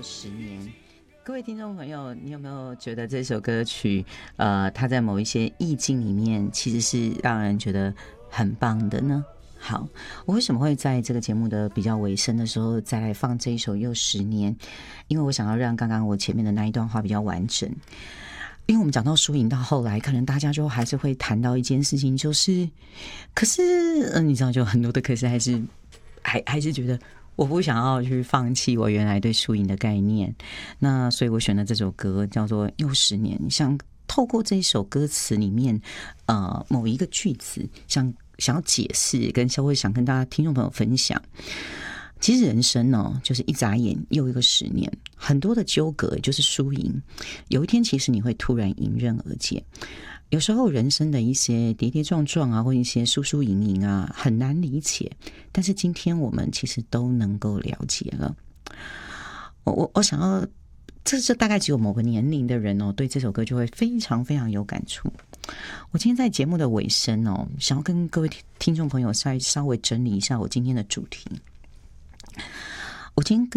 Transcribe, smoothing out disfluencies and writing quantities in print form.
10年。各位听众朋友，你有没有觉得这首歌曲，它在某一些意境里面，其实是让人觉得很棒的呢？好，我为什么会在这个节目的比较尾声的时候再来放这一首又10年？因为我想要让刚刚我前面的那一段话比较完整。因为我们讲到输赢到后来，可能大家就还是会谈到一件事情，就是可是你知道，就很多的可是还是觉得我不想要去放弃我原来对输赢的概念。那所以我选了这首歌叫做又10年，想透过这一首歌词里面某一个句子想要解释，跟或者想跟大家听众朋友分享。其实人生呢，就是一眨眼又一个10年，很多的纠葛就是输赢。有一天，其实你会突然迎刃而解。有时候人生的一些跌跌撞撞啊，或一些输输赢赢啊，很难理解。但是今天我们其实都能够了解了。我想要，这大概只有某个年龄的人哦，对这首歌就会非常非常有感触。我今天在节目的尾声哦，想要跟各位听众朋友稍微整理一下我今天的主题。我今天